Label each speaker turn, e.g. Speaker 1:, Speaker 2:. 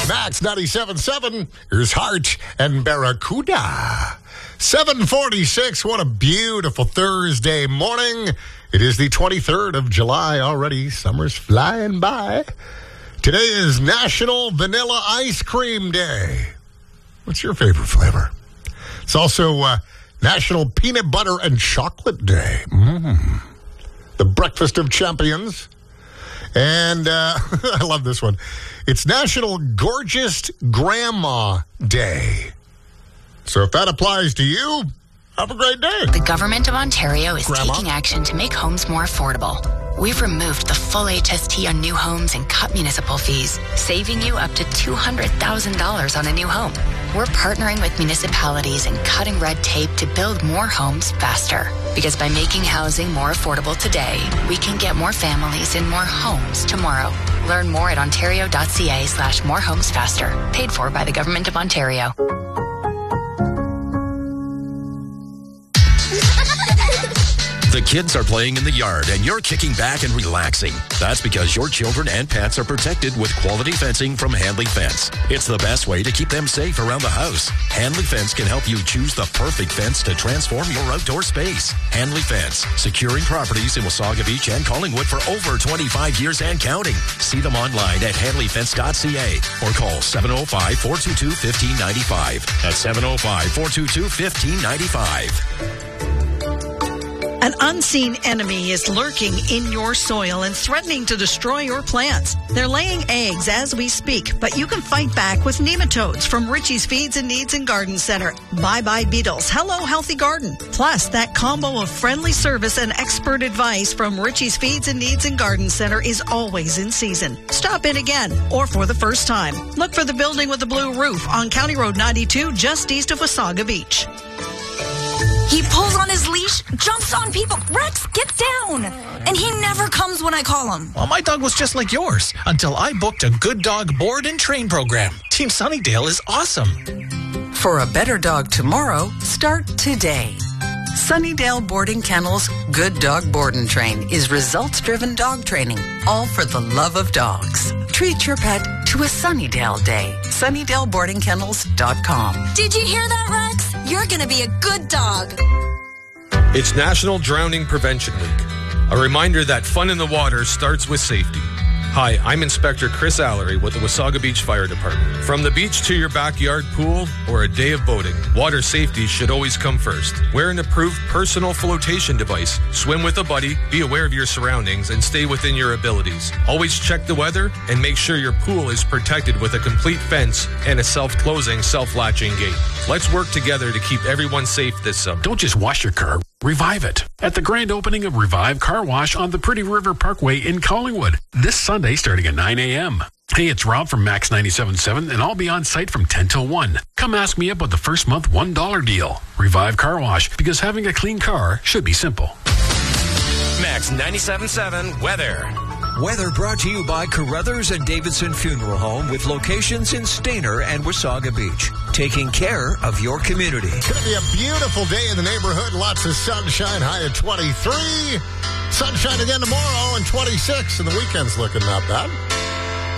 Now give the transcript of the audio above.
Speaker 1: Max 97.7, here's Hart and Barracuda. 7:46, what a beautiful Thursday morning. It is the 23rd of July already. Summer's flying by. Today is National Vanilla Ice Cream Day. What's your favorite flavor? It's also National Peanut Butter and Chocolate Day. The Breakfast of Champions. And I love this one. It's National Gorgeous Grandma Day. So if that applies to you, have a great day.
Speaker 2: The Government of Ontario is taking action to make homes more affordable. We've removed the full HST on new homes and cut municipal fees, saving you up to $200,000 on a new home. We're partnering with municipalities and cutting red tape to build more homes faster. Because by making housing more affordable today, we can get more families in more homes tomorrow. Learn more at ontario.ca/morehomesfaster. Paid for by the Government of Ontario.
Speaker 3: The kids are playing in the yard and you're kicking back and relaxing. That's because your children and pets are protected with quality fencing from Handley Fence. It's the best way to keep them safe around the house. Handley Fence can help you choose the perfect fence to transform your outdoor space. Handley Fence, securing properties in Wasaga Beach and Collingwood for over 25 years and counting. See them online at handleyfence.ca or call 705-422-1595. That's 705-422-1595.
Speaker 4: An unseen enemy is lurking in your soil and threatening to destroy your plants. They're laying eggs as we speak, but you can fight back with nematodes from Richie's Feeds and Needs and Garden Center. Bye-bye beetles. Hello, healthy garden. Plus, that combo of friendly service and expert advice from Richie's Feeds and Needs and Garden Center is always in season. Stop in again or for the first time. Look for the building with the blue roof on County Road 92 just east of Wasaga Beach.
Speaker 5: He pulls on his leash, jumps on people. Rex, get down! And he never comes when I call him.
Speaker 6: Well, my dog was just like yours until I booked a Good Dog board and train program. Team Sunnydale is awesome.
Speaker 7: For a better dog tomorrow, start today. Sunnydale Boarding Kennels Good Dog Board and Train is results-driven dog training, all for the love of dogs. Treat your pet to a Sunnydale day. SunnydaleBoardingKennels.com.
Speaker 5: Did you hear that, Rex? You're going to be a good dog.
Speaker 8: It's National Drowning Prevention Week. A reminder that fun in the water starts with safety. Hi, I'm Inspector Chris Allery with the Wasaga Beach Fire Department. From the beach to your backyard pool or a day of boating, water safety should always come first. Wear an approved personal flotation device, swim with a buddy, be aware of your surroundings, and stay within your abilities. Always check the weather and make sure your pool is protected with a complete fence and a self-closing, self-latching gate. Let's work together to keep everyone safe this summer.
Speaker 9: Don't just wash your car. Revive it at the grand opening of Revive Car Wash on the Pretty River Parkway in Collingwood this Sunday starting at 9 a.m. Hey, it's Rob from Max 97.7 and I'll be on site from 10 till 1. Come ask me about the first month $1 deal. Revive Car Wash, because having a clean car should be simple.
Speaker 3: Max 97.7 weather.
Speaker 10: Weather brought to you by Carruthers and Davidson Funeral Home with locations in Stayner and Wasaga Beach. Taking care of your community.
Speaker 1: It's going to be a beautiful day in the neighborhood. Lots of sunshine, high at 23. Sunshine again tomorrow and 26. And the weekend's looking not bad.